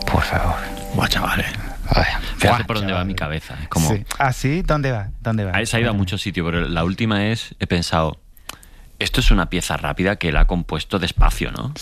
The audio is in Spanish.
Por favor. Buah, chavales. Fíjate por dónde va mi cabeza. Es como... Sí. ¿Ah, sí? ¿Dónde va? Se ha ido a muchos sitios, pero la última he pensado, esto es una pieza rápida que él ha compuesto despacio, ¿no?